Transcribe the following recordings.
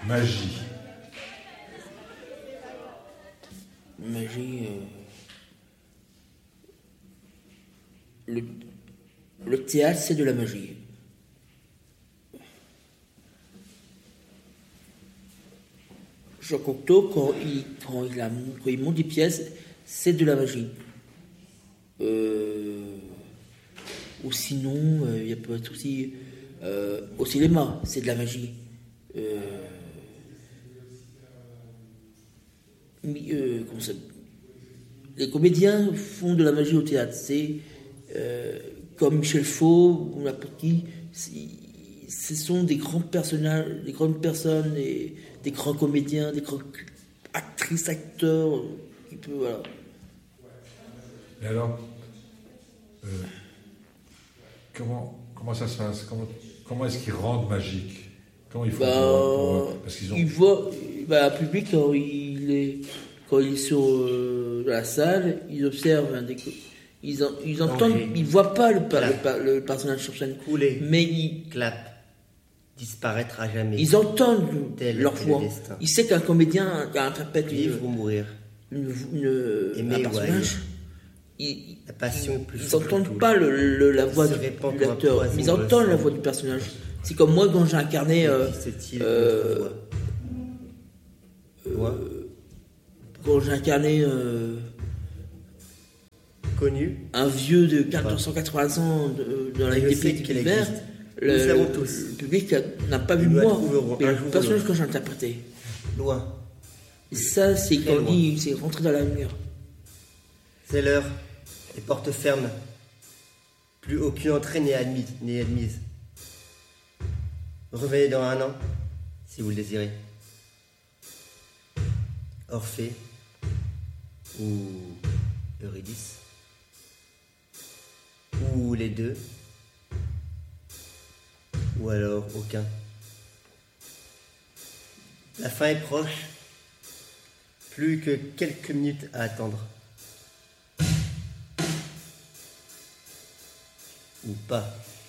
Magie. Magie. Le théâtre, c'est de la magie. Jean Cocteau, quand il monte des pièces, c'est de la magie. Ou sinon, il y a peut-être aussi au cinéma, c'est de la magie. Les comédiens font de la magie au théâtre. C'est comme Michel Faux ou n'importe qui. Ce sont des grands personnages, des grandes personnes, des grands comédiens, des grandes actrices, acteurs. Voilà. Et alors, comment ça se passe? Comment est-ce qu'ils rendent magique? Comment ils font parce qu'ils ont... Il voit, un public, quand il est sur la salle, ils observent, ils entendent, ils ne voient pas le personnage sur scène. Couler, mais ils clap, disparaître à jamais. Ils entendent leur voix. Ils savent qu'un comédien interprète vivre ou mourir, un personnage. La passion plus ils n'entendent pas la voix du l'acteur, mais ils entendent la voix du personnage. C'est comme moi quand j'ai incarné quand j'ai incarné connu un vieux de 480 ans dans la vie des l'hiver, le public n'a pas vu moi, mais le personnage que j'ai interprété. Loin. Et ça, c'est quand on dit, c'est rentrer dans la lumière. C'est l'heure. Les portes ferment. Plus aucune entrée n'est admise. Revenez dans 1 an, si vous le désirez. Orphée ou Eurydice, ou les deux, ou alors aucun. La fin est proche, plus que quelques minutes à attendre. Ou pas.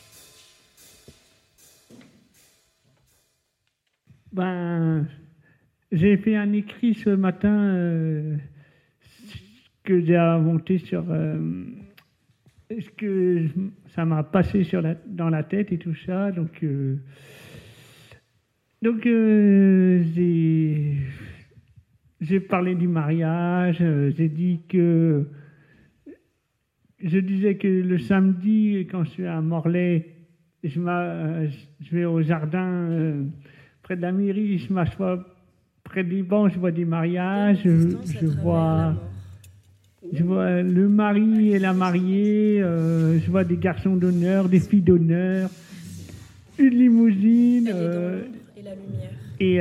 J'ai fait un écrit ce matin que j'ai inventé sur ce que ça m'a passé dans la tête et tout ça. Donc j'ai parlé du mariage. J'ai dit que je disais que le samedi, quand je suis à Morlaix, je vais au jardin près de la mairie, je m'assois près des bancs, je vois des mariages, je vois le mari et la mariée, je vois des garçons d'honneur, des filles d'honneur, une limousine. Et la lumière. Et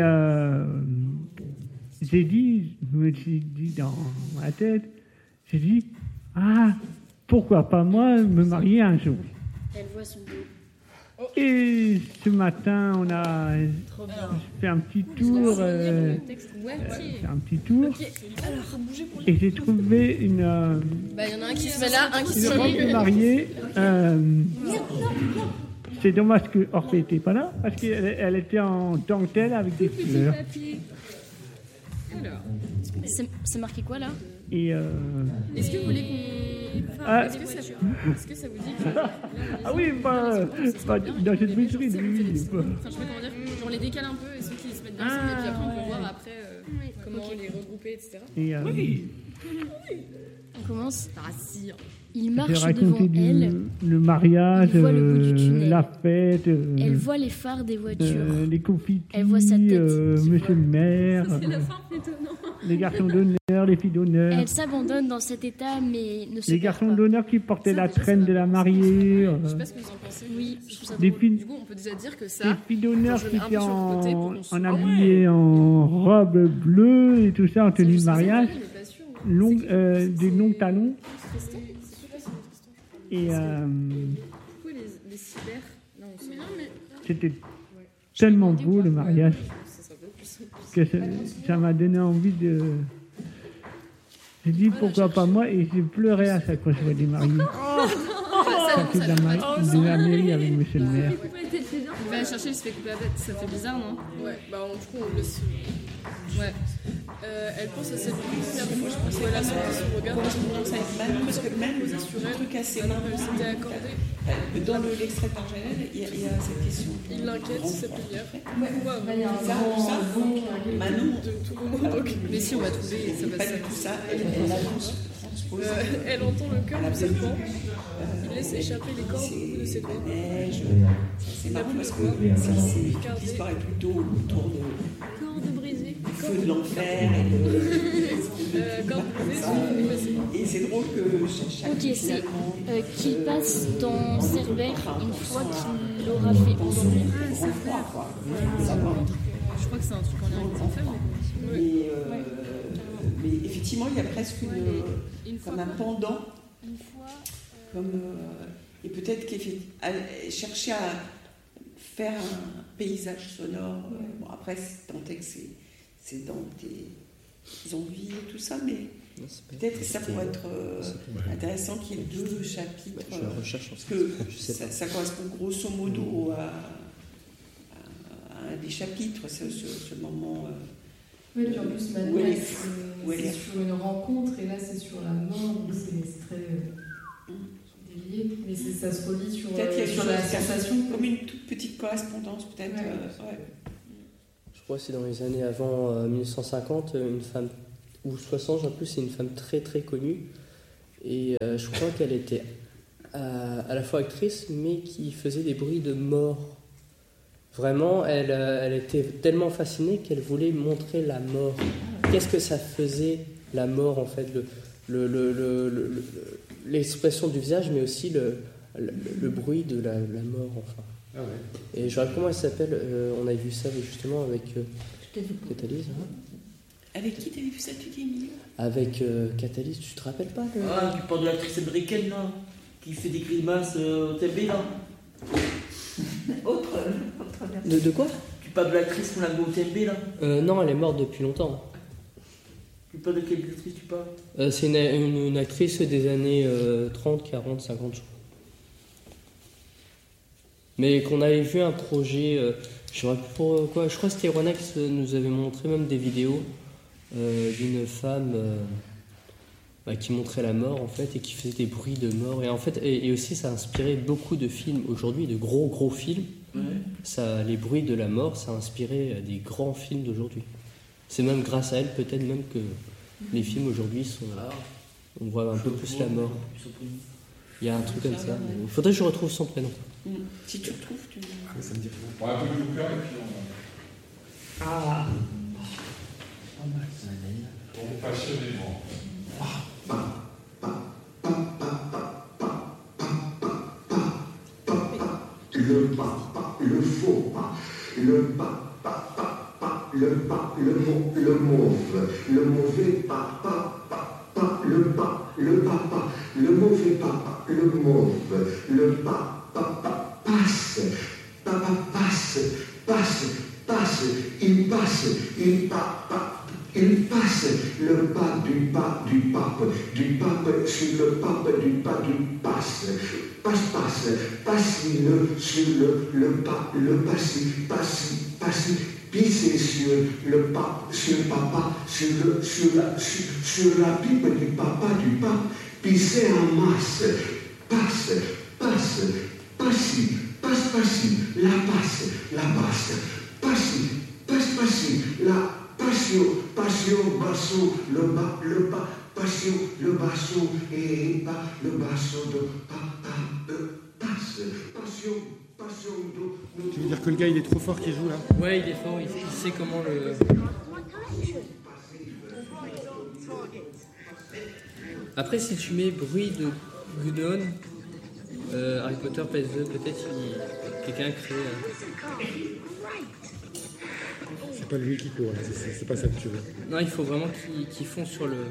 je me suis dit dans ma tête, j'ai dit, pourquoi pas moi me marier un jour. Elle voit son dos. Et ce matin, on a fait un petit tour. Et j'ai trouvé une. Il y en a un qui se met là, un qui se met là. Une mariée. C'est dommage que Orphée n'était pas là, parce qu'elle était en dentelle avec des fleurs. Alors, c'est marqué quoi là? Et est-ce que vous voulez qu'on... Est-ce que ça vous dit que... oui, dans cette vitrine, oui. Je sais pas comment dire, on les décale un peu et ceux qui se mettent bien ensemble, et puis après on peut voir après comment les regrouper, etc. Oui. On commence par assire. Il marche devant elle. Le mariage, il voit le bout du tunnel. La fête. Elle voit les phares des voitures. Les confettis. Elle voit sa tête. Monsieur le maire. Ça, c'est la fin étonnant. Les garçons d'honneur, les filles d'honneur. Elle s'abandonne dans cet état, mais ne se Les garçons d'honneur qui portaient la traîne de la mariée. Je sais pas ce que vous en pensez. Oui, je trouve ça beau. Du coup, on peut déjà dire que ça. Les filles d'honneur qui étaient en habillées en robe bleue et tout ça, en tenue de mariage. Des longs talons. Et les cyber. Non, c'était tellement beau le mariage que ça m'a donné envie de. J'ai dit pourquoi pas moi, et j'ai pleuré à chaque fois que je vois des mariés. Sorti de la mairie avec monsieur le maire. le chercher, il se fait couper la tête. Ça fait bizarre, non? Ouais, bah du coup, on le laisse. Ouais. Elle pense à cette première fois, je pense qu'elle a senti son regard. Ça être mal, parce que même le truc assez énorme, c'était accordé. Dans l'extrait de Marjolaine, il y a cette question. Il l'inquiète, sa prière. Pourquoi il y a ça, Manon, de tout moment. Mais si, on va trouver, ça va pas se du tout ça. Elle entend le cœur du serpent. Il laisse échapper les cordes de ses doigts. C'est marrant parce que l'histoire est plutôt autour de Corde brisée. feu de l'enfer Cordes brisées, et c'est drôle que chaque Ok, c'est qu'il passe dans Cerbère une fois qu'il l'aura fait endormir. Je crois que c'est un truc en lien avec les enfers, mais effectivement, il y a presque comme un pendant. Une fois. Et peut-être chercher à faire un paysage sonore. Bon, après, tant que c'est dans tes envies et tout ça, mais peut-être que ça pourrait être intéressant qu'il y ait 2 chapitres. Parce que ça correspond grosso modo à un des chapitres, ce moment. Oui, puis en plus, maintenant, c'est sur une rencontre, et là, c'est sur la mort, donc c'est très délié, mais ça se relie sur la sensation. Comme une toute petite correspondance, peut-être. Je crois que c'est dans les années avant 1950, une femme, ou 60, en plus, c'est une femme très très connue, et je crois qu'elle était à la fois actrice, mais qui faisait des bruits de mort. Vraiment, elle était tellement fascinée qu'elle voulait montrer la mort. Qu'est-ce que ça faisait, la mort, en fait, l'expression du visage, mais aussi le bruit de la mort, enfin. Ah ouais. Et je rappelle comment elle s'appelle, on a vu ça justement avec Catalyse. Hein. Avec qui t'avais vu ça, tu dis, Emilio? Avec Catalyse, tu te rappelles pas tu parles de l'actrice américaine, là, qui fait des grimaces au TB, là. De quoi? Tu parles de l'actrice qu'on a vu au TB, là. Non, elle est morte depuis longtemps. Tu parles de quelle actrice tu parles? C'est une actrice des années 30, 40, 50, je crois. Mais qu'on avait vu un projet, je sais pas pourquoi, je crois que c'était Ronex nous avait montré même des vidéos d'une femme qui montrait la mort en fait et qui faisait des bruits de mort et en fait et aussi ça a inspiré beaucoup de films aujourd'hui, de gros films. Ça, les bruits de la mort, ça a inspiré des grands films d'aujourd'hui. C'est même grâce à elle peut-être même que les films aujourd'hui sont, on voit un peu plus la mort. Il y a un truc comme ça. Il faudrait que je retrouve son prénom. Si tu le trouves, tu le dis. Ça me dit rien. On va un peu de cœur et puis on est passionnément. Le pas, le faux pas, le pas, le pas, le mauve, le mauvais pas, le pas, le papa, le mauvais papa, le mauve, le pas, passe, papa passe, il passe, il passe le pas du pape sur le pape du pas du passe, passe sur le pas, le passi, pisser sur le pape, sur papa, sur la pipe du papa du pape, pisser en masse, passe, la basse, passi, la passion, basso, le bas, passion, le basso, et pas, le basso de papa, passe, passion, de... Tu veux dire que le gars il est trop fort qui joue là? Ouais, il est fort, il sait comment le... Après, si tu mets bruit de Gudon, Harry Potter PS2, peut-être quelqu'un crée... C'est pas lui qui court, là. C'est pas ça que tu veux. Non, il faut vraiment qu'ils font sur le...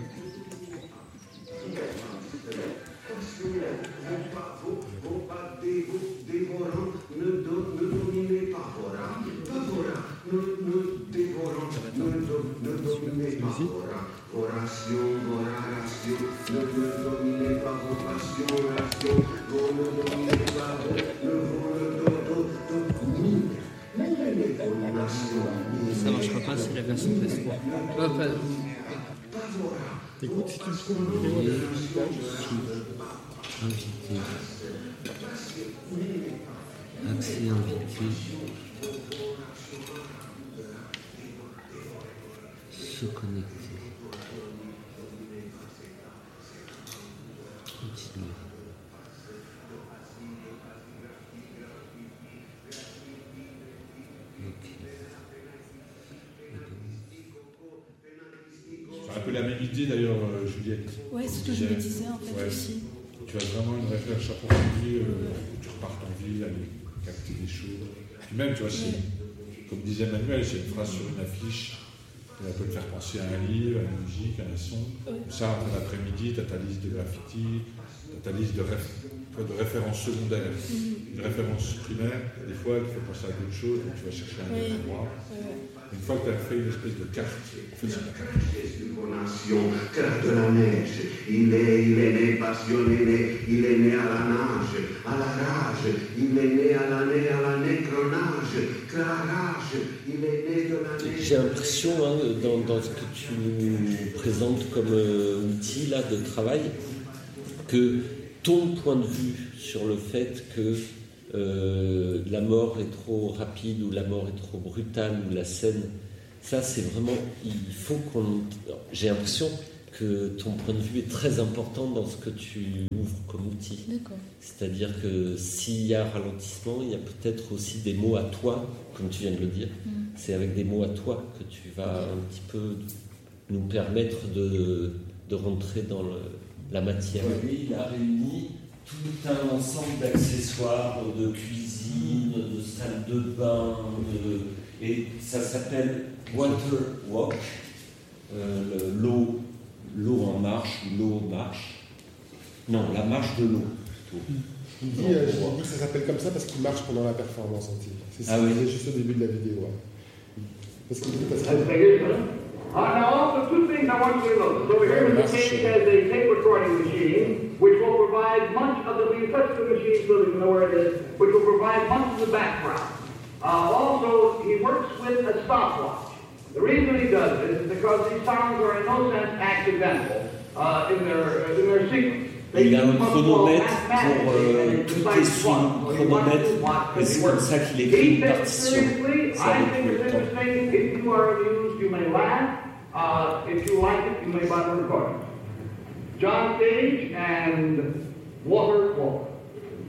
Ça marchera pas, c'est la version PS3. Écoute, si tu le trouves, invité. Accès invité. Se connecter. Continuer. C'est un peu la même idée d'ailleurs, Juliette. Ouais, c'est ce que je me disais en fait aussi. Tu as vraiment une recherche approfondie, tu repartes en ville, aller capter des choses. Puis même, tu vois, comme disait Manuel, c'est une phrase sur une affiche, elle peut te faire penser à un livre, à une musique, à un son. Ça, en l'après-midi, tu as ta liste de graffiti, tu as ta liste de références secondaires, de références primaires. Des fois, il faut penser à d'autres choses, donc tu vas chercher un autre endroit. Une fois que tu as fait une espèce de carte, en fait, c'est la carte. Crash de la neige, il est né passion, il est né à la nage, à la rage, il est né à la nécronage, clarage, il est né de la neige. J'ai l'impression, dans ce que tu nous présentes comme outil là, de travail, que ton point de vue sur le fait que la mort est trop rapide ou la mort est trop brutale ou la scène, ça c'est vraiment, il faut qu'on... J'ai l'impression que ton point de vue est très important dans ce que tu ouvres comme outil. D'accord. C'est-à-dire que s'il y a ralentissement, il y a peut-être aussi des mots à toi, comme tu viens de le dire. C'est avec des mots à toi que tu vas un petit peu nous permettre de rentrer dans la matière. Lui, il a réuni tout un ensemble d'accessoires, de cuisine, de salle de bain, et ça s'appelle Water Walk, l'eau en marche, ou l'eau marche. Non, la marche de l'eau, plutôt. Il dit que ça s'appelle comme ça parce qu'il marche pendant la performance entière. C'est ça, c'est juste au début de la vidéo. Parce qu'il dit parce que... Now, also, two things I want you to notice. Over here, Mr. Cage has a tape recording machine, which will provide much of the, you touch the machine so that you know where it is, which will provide much of the background. Also, he works with a stopwatch. The reason he does this is because these sounds are in no sense accidental in their sequence. Il a un chronomètre pour tout est sous chronomètre, et c'est comme ça qu'il écrit une partition. Ça avec le temps. If you are amused, you may laugh. If you like it, you may buy the recording. John Cage and Water Walk.